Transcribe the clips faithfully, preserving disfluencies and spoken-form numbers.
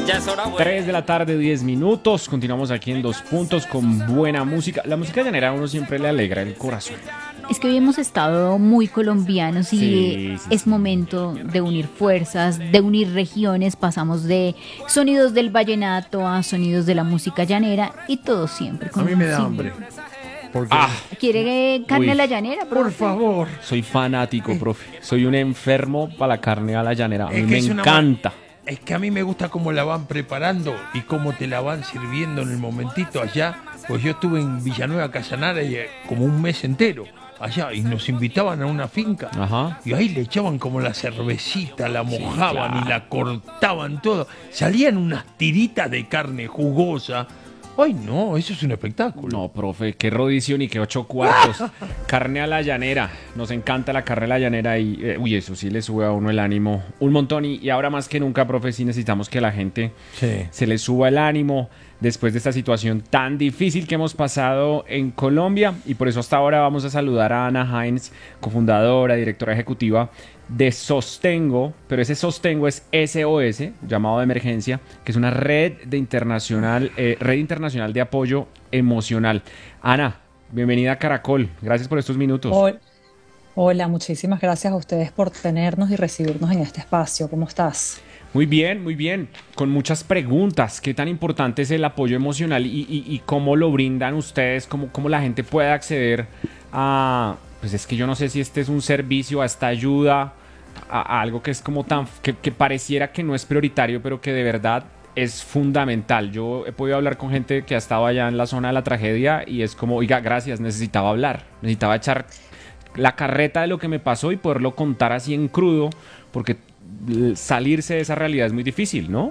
Ya es hora buena. tres de la tarde, diez minutos. Continuamos aquí en Dos Puntos con buena música. La música llanera a uno siempre le alegra el corazón. Es que hoy hemos estado muy colombianos y Sí, sí, es sí. momento de unir fuerzas, de unir regiones. Pasamos de sonidos del vallenato a sonidos de la música llanera y todo siempre con A mí un me da símbolo. hambre. Porque, Ah, ¿Quiere eh, carne Uy. a la llanera, por profe? favor. soy fanático, profe. Soy un enfermo para la carne a la llanera. A mí Es que me es una encanta. Es que a mí me gusta cómo la van preparando y cómo te la van sirviendo en el momentito allá. Pues yo estuve en Villanueva Casanare y, eh, como un mes entero allá y nos invitaban a una finca. Ajá. Y ahí le echaban como la cervecita, la mojaban claro. y la cortaban todo. Salían unas tiritas de carne jugosa. Ay, no, eso es un espectáculo. No, profe, qué rodición y qué ocho cuartos. Carne a la llanera. Nos encanta la carne a la llanera y, eh, uy, eso sí le sube a uno el ánimo un montón. Y, y ahora más que nunca, profe, sí necesitamos que la gente Sí. se le suba el ánimo después de esta situación tan difícil que hemos pasado en Colombia. Y por eso hasta ahora vamos a saludar a Ana Hines, cofundadora, directora ejecutiva de Sostengo, pero ese Sostengo es S O S, llamado de emergencia, que es una red de internacional, eh, red internacional de apoyo emocional. Ana, bienvenida a Caracol. Gracias por estos minutos. Hol- Hola, muchísimas gracias a ustedes por tenernos y recibirnos en este espacio. ¿Cómo estás? Muy bien, muy bien. Con muchas preguntas. ¿Qué tan importante es el apoyo emocional y, y- y cómo lo brindan ustedes? ¿Cómo, cómo la gente puede acceder a... Pues es que yo no sé si este es un servicio, a esta ayuda, a, a algo que es como tan... Que, que pareciera que no es prioritario, pero que de verdad es fundamental. Yo he podido hablar con gente que ha estado allá en la zona de la tragedia y es como, oiga, gracias, necesitaba hablar. Necesitaba echar la carreta de lo que me pasó y poderlo contar así en crudo, porque l- salirse de esa realidad es muy difícil, ¿no?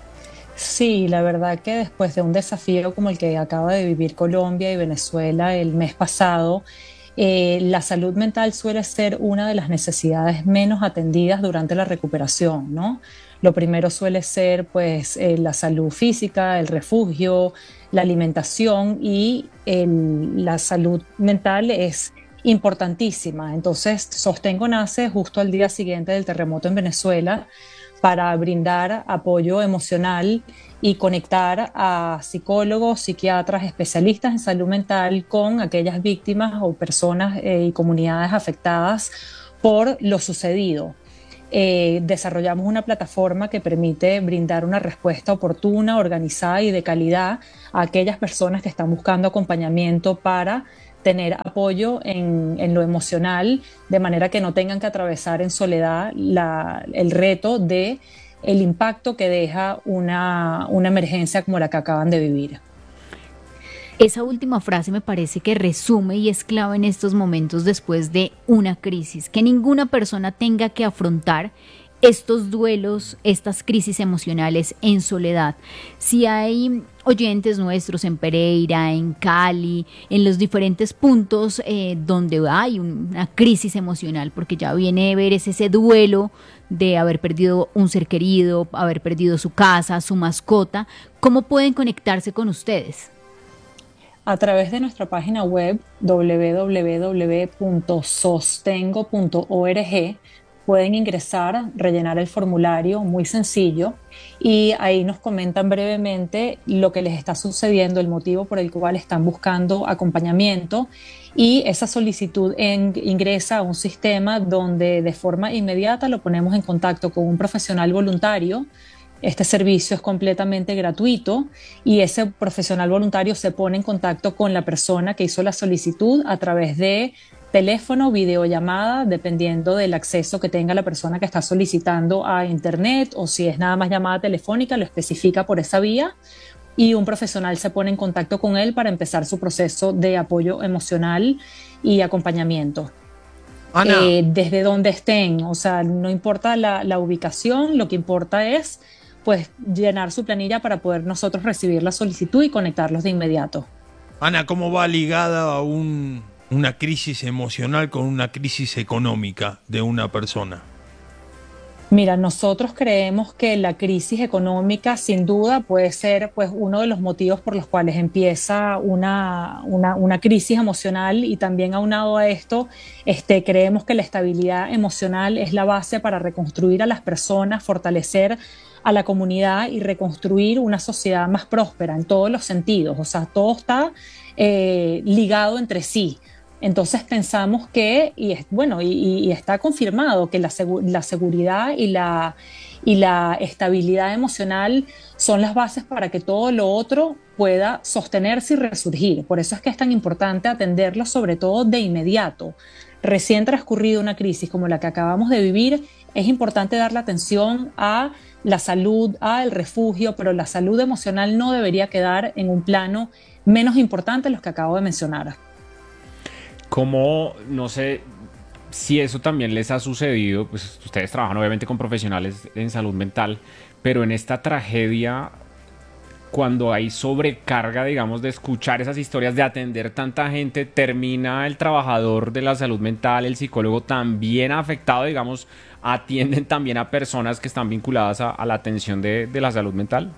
Sí, la verdad que después de un desafío como el que acaba de vivir Colombia y Venezuela el mes pasado, eh, la salud mental suele ser una de las necesidades menos atendidas durante la recuperación, ¿no? Lo primero suele ser pues eh, la salud física, el refugio, la alimentación y el- la salud mental es importantísima. Entonces, Sostengo nace justo al día siguiente del terremoto en Venezuela para brindar apoyo emocional y conectar a psicólogos, psiquiatras, especialistas en salud mental con aquellas víctimas o personas eh, y comunidades afectadas por lo sucedido. Eh, desarrollamos una plataforma que permite brindar una respuesta oportuna, organizada y de calidad a aquellas personas que están buscando acompañamiento para tener apoyo en, en lo emocional, de manera que no tengan que atravesar en soledad la, el reto de el impacto que deja una, una emergencia como la que acaban de vivir. Esa última frase me parece que resume y es clave en estos momentos después de una crisis, que ninguna persona tenga que afrontar estos duelos, estas crisis emocionales en soledad. Si hay oyentes nuestros en Pereira, en Cali, en los diferentes puntos eh, donde hay una crisis emocional, porque ya viene a ver ese, ese duelo de haber perdido un ser querido, haber perdido su casa, su mascota, ¿cómo pueden conectarse con ustedes? A través de nuestra página web w w w punto sostengo punto org pueden ingresar, rellenar el formulario, muy sencillo, y ahí nos comentan brevemente lo que les está sucediendo, el motivo por el cual están buscando acompañamiento, y esa solicitud en, ingresa a un sistema donde de forma inmediata lo ponemos en contacto con un profesional voluntario. Este servicio es completamente gratuito y ese profesional voluntario se pone en contacto con la persona que hizo la solicitud a través de teléfono, videollamada, dependiendo del acceso que tenga la persona que está solicitando a internet, o si es nada más llamada telefónica, lo especifica por esa vía y un profesional se pone en contacto con él para empezar su proceso de apoyo emocional y acompañamiento. Ana, Eh, desde donde estén, o sea, no importa la, la ubicación, lo que importa es pues llenar su planilla para poder nosotros recibir la solicitud y conectarlos de inmediato. Ana, ¿cómo va ligada a un, una crisis emocional con una crisis económica de una persona? Mira, nosotros creemos que la crisis económica sin duda puede ser pues uno de los motivos por los cuales empieza una, una, una crisis emocional, y también aunado a esto, este, creemos que la estabilidad emocional es la base para reconstruir a las personas, fortalecer a la comunidad y reconstruir una sociedad más próspera en todos los sentidos. O sea, todo está eh, ligado entre sí. Entonces pensamos que, y es, bueno, y, y está confirmado que la, segu la seguridad y la, y la estabilidad emocional son las bases para que todo lo otro pueda sostenerse y resurgir. Por eso es que es tan importante atenderlo, sobre todo de inmediato. Recién transcurrido una crisis como la que acabamos de vivir, es importante darle atención a la salud, al refugio, pero la salud emocional no debería quedar en un plano menos importante de los que acabo de mencionar. ¿Cómo, no sé si eso también les ha sucedido? Pues ustedes trabajan obviamente con profesionales en salud mental, pero en esta tragedia, cuando hay sobrecarga, digamos, de escuchar esas historias, de atender tanta gente, termina el trabajador de la salud mental, el psicólogo, también afectado, digamos, atienden también a personas que están vinculadas a, a la atención de, de la salud mental.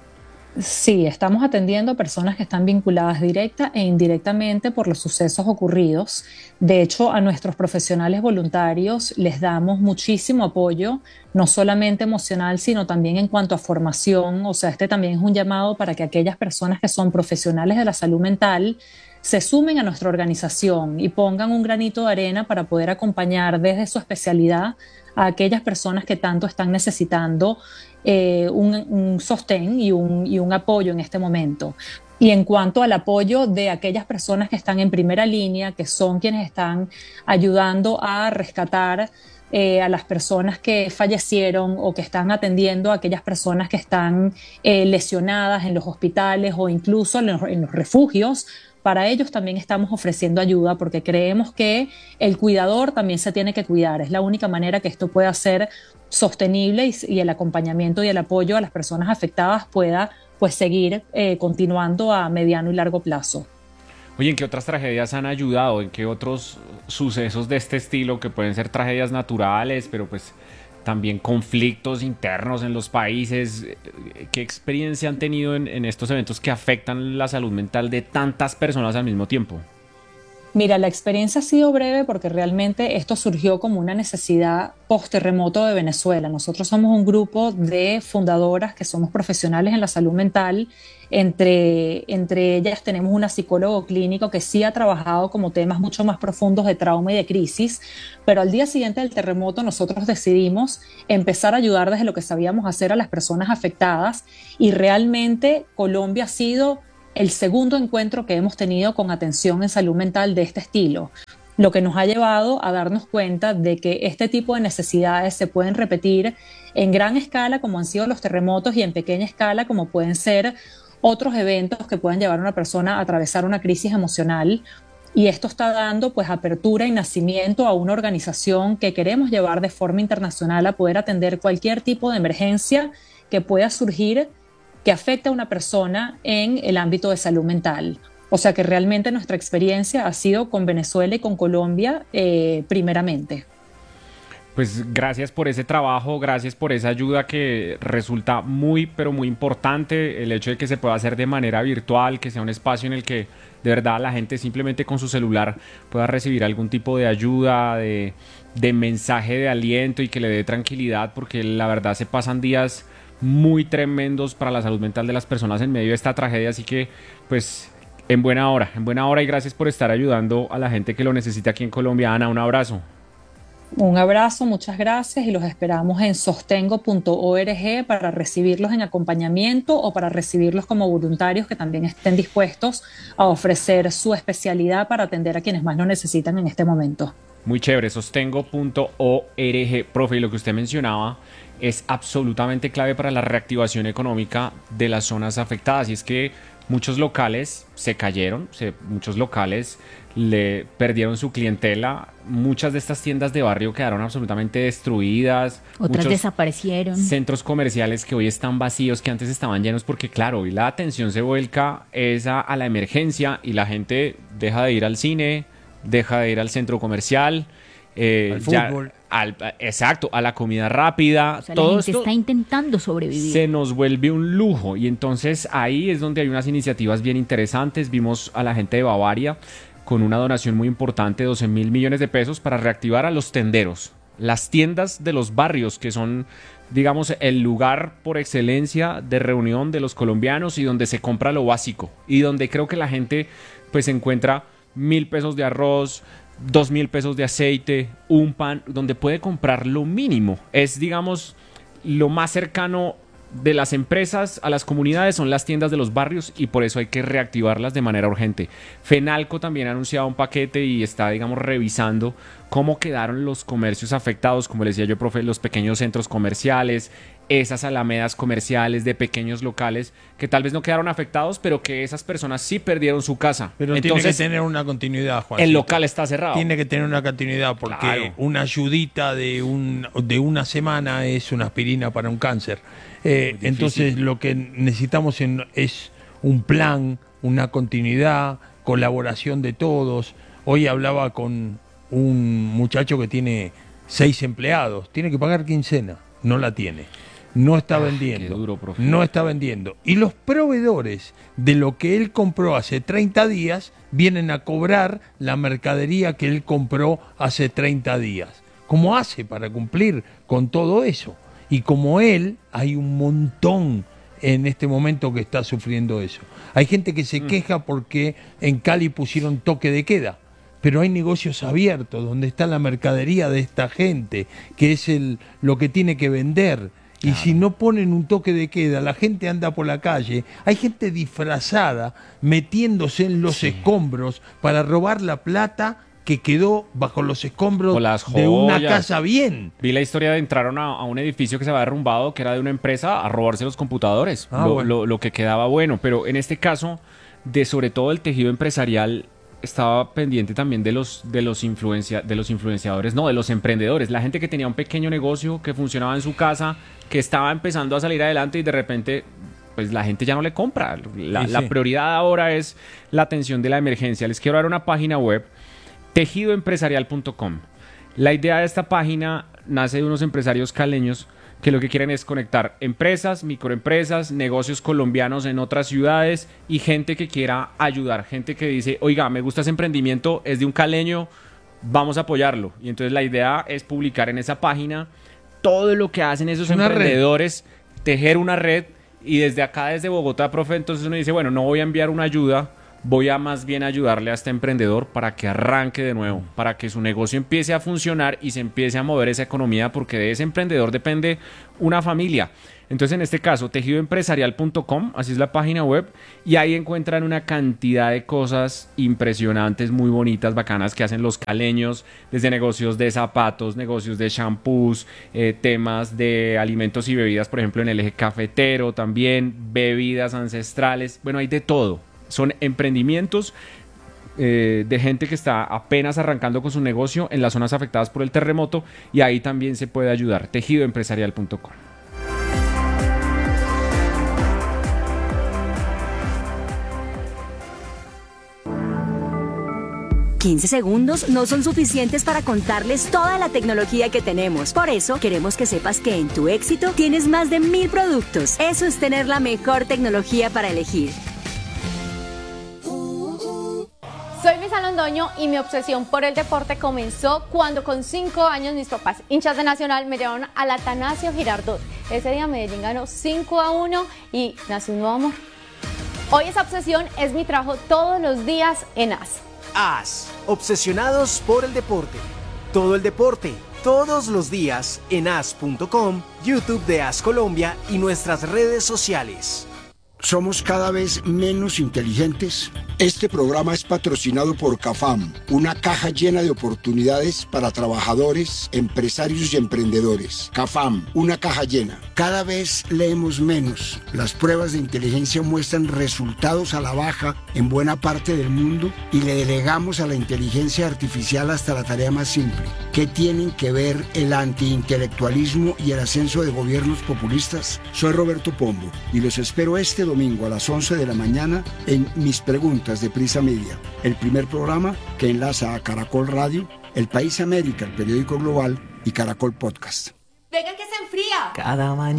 Sí, estamos atendiendo a personas que están vinculadas directa e indirectamente por los sucesos ocurridos. De hecho, a nuestros profesionales voluntarios les damos muchísimo apoyo, no solamente emocional, sino también en cuanto a formación. O sea, este también es un llamado para que aquellas personas que son profesionales de la salud mental se sumen a nuestra organización y pongan un granito de arena para poder acompañar desde su especialidad a aquellas personas que tanto están necesitando eh, un, un sostén y un, y un apoyo en este momento. Y en cuanto al apoyo de aquellas personas que están en primera línea, que son quienes están ayudando a rescatar eh, a las personas que fallecieron o que están atendiendo a aquellas personas que están eh, lesionadas en los hospitales o incluso en los, en los refugios, para ellos también estamos ofreciendo ayuda porque creemos que el cuidador también se tiene que cuidar. Es la única manera que esto pueda ser sostenible y, y el acompañamiento y el apoyo a las personas afectadas pueda pues, seguir eh, continuando a mediano y largo plazo. Oye, ¿en qué otras tragedias han ayudado? ¿En qué otros sucesos de este estilo, que pueden ser tragedias naturales, pero pues también conflictos internos en los países? ¿Qué experiencia han tenido en, en estos eventos que afectan la salud mental de tantas personas al mismo tiempo? Mira, la experiencia ha sido breve porque realmente esto surgió como una necesidad post-terremoto de Venezuela. Nosotros somos un grupo de fundadoras que somos profesionales en la salud mental. Entre, entre ellas tenemos una psicólogo clínico que sí ha trabajado como temas mucho más profundos de trauma y de crisis, pero al día siguiente del terremoto nosotros decidimos empezar a ayudar desde lo que sabíamos hacer a las personas afectadas y realmente Colombia ha sido el segundo encuentro que hemos tenido con atención en salud mental de este estilo, lo que nos ha llevado a darnos cuenta de que este tipo de necesidades se pueden repetir en gran escala como han sido los terremotos y en pequeña escala como pueden ser otros eventos que puedan llevar a una persona a atravesar una crisis emocional. Y esto está dando pues apertura y nacimiento a una organización que queremos llevar de forma internacional a poder atender cualquier tipo de emergencia que pueda surgir que afecta a una persona en el ámbito de salud mental. O sea que realmente nuestra experiencia ha sido con Venezuela y con Colombia eh, primeramente. Pues gracias por ese trabajo, gracias por esa ayuda que resulta muy, pero muy importante. El hecho de que se pueda hacer de manera virtual, que sea un espacio en el que de verdad la gente simplemente con su celular pueda recibir algún tipo de ayuda, de, de mensaje de aliento y que le dé tranquilidad, porque la verdad se pasan días muy tremendos para la salud mental de las personas en medio de esta tragedia, así que pues en buena hora, en buena hora y gracias por estar ayudando a la gente que lo necesita aquí en Colombia. Ana, un abrazo. Un abrazo, muchas gracias y los esperamos en sostengo punto org para recibirlos en acompañamiento o para recibirlos como voluntarios que también estén dispuestos a ofrecer su especialidad para atender a quienes más lo necesitan en este momento. Muy chévere, sostengo punto org. Profe, y lo que usted mencionaba es absolutamente clave para la reactivación económica de las zonas afectadas, y es que muchos locales se cayeron, se, muchos locales le perdieron su clientela, muchas de estas tiendas de barrio quedaron absolutamente destruidas, otras desaparecieron, centros comerciales que hoy están vacíos, que antes estaban llenos, porque claro, hoy la atención se vuelca esa a la emergencia y la gente deja de ir al cine, deja de ir al centro comercial, eh, al ya, fútbol. Al, exacto, a la comida rápida. O sea, todo la gente esto está intentando sobrevivir. Se nos vuelve un lujo y entonces ahí es donde hay unas iniciativas bien interesantes. Vimos a la gente de Bavaria con una donación muy importante, doce mil millones de pesos para reactivar a los tenderos, las tiendas de los barrios que son digamos, el lugar por excelencia de reunión de los colombianos y donde se compra lo básico y donde creo que la gente pues encuentra mil pesos de arroz, dos mil pesos de aceite, un pan, donde puede comprar lo mínimo. Es, digamos, lo más cercano de las empresas a las comunidades son las tiendas de los barrios y por eso hay que reactivarlas de manera urgente. Fenalco también ha anunciado un paquete y está, digamos, revisando cómo quedaron los comercios afectados, como les decía yo, profe, los pequeños centros comerciales, esas alamedas comerciales de pequeños locales que tal vez no quedaron afectados, pero que esas personas sí perdieron su casa. Pero entonces, tiene que tener una continuidad, Juan. El local está cerrado. Tiene que tener una continuidad porque claro, una ayudita de, un, de una semana es una aspirina para un cáncer. Eh, entonces lo que necesitamos en, es un plan, una continuidad, colaboración de todos. Hoy hablaba con un muchacho que tiene seis empleados, tiene que pagar quincena, no la tiene. No está ah, vendiendo, duro, no está vendiendo. Y los proveedores de lo que él compró hace treinta días vienen a cobrar la mercadería que él compró hace treinta días. ¿Cómo hace para cumplir con todo eso? Y como él, hay un montón en este momento que está sufriendo eso. Hay gente que se queja porque en Cali pusieron toque de queda, pero hay negocios abiertos donde está la mercadería de esta gente, que es el, lo que tiene que vender. Y claro, si no ponen un toque de queda, la gente anda por la calle, hay gente disfrazada metiéndose en los sí. escombros para robar la plata que quedó bajo los escombros de una casa bien. Vi la historia de entraron a, a un edificio que se había derrumbado, que era de una empresa, a robarse los computadores, ah, lo, bueno. lo, lo que quedaba bueno. Pero en este caso, de sobre todo el tejido empresarial, estaba pendiente también de los, de los, influencia, de los influenciadores, no, de los emprendedores. La gente que tenía un pequeño negocio, que funcionaba en su casa, que estaba empezando a salir adelante y de repente pues la gente ya no le compra. La, sí, la sí. prioridad ahora es la atención de la emergencia. Les quiero dar una página web, tejido empresarial punto com. La idea de esta página nace de unos empresarios caleños que lo que quieren es conectar empresas, microempresas, negocios colombianos en otras ciudades y gente que quiera ayudar, gente que dice, oiga, me gusta ese emprendimiento, es de un caleño, vamos a apoyarlo. Y entonces la idea es publicar en esa página todo lo que hacen esos una emprendedores, red. tejer una red, y desde acá, desde Bogotá, profe, entonces uno dice, bueno, no voy a enviar una ayuda, voy a más bien ayudarle a este emprendedor para que arranque de nuevo, para que su negocio empiece a funcionar y se empiece a mover esa economía, porque de ese emprendedor depende una familia. Entonces, en este caso, tejido empresarial punto com, así es la página web, y ahí encuentran una cantidad de cosas impresionantes, muy bonitas, bacanas, que hacen los caleños, desde negocios de zapatos, negocios de shampoos, eh, temas de alimentos y bebidas, por ejemplo, en el eje cafetero también, bebidas ancestrales, bueno, hay de todo. Son emprendimientos eh, de gente que está apenas arrancando con su negocio en las zonas afectadas por el terremoto, y ahí también se puede ayudar. tejido empresarial punto com. quince segundos no son suficientes para contarles toda la tecnología que tenemos. Por eso, queremos que sepas que en tu éxito tienes más de mil productos. Eso es tener la mejor tecnología para elegir. Soy Luisa Londoño y mi obsesión por el deporte comenzó cuando con cinco años mis papás, hinchas de Nacional, me llevaron al Atanasio Girardot. Ese día Medellín ganó cinco a uno y nació un nuevo amor. Hoy esa obsesión es mi trabajo todos los días en A S. A S, obsesionados por el deporte. Todo el deporte, todos los días en A S punto com, YouTube de A S Colombia y nuestras redes sociales. ¿Somos cada vez menos inteligentes? Este programa es patrocinado por CAFAM, una caja llena de oportunidades para trabajadores, empresarios y emprendedores. CAFAM, una caja llena. Cada vez leemos menos. Las pruebas de inteligencia muestran resultados a la baja en buena parte del mundo y le delegamos a la inteligencia artificial hasta la tarea más simple. ¿Qué tienen que ver el antiintelectualismo y el ascenso de gobiernos populistas? Soy Roberto Pombo y los espero este domingo a las once de la mañana en Mis Preguntas de Prisa Media, el primer programa que enlaza a Caracol Radio, El País América, el periódico global, y Caracol Podcast. ¡Venga que se enfría! Cada mañana.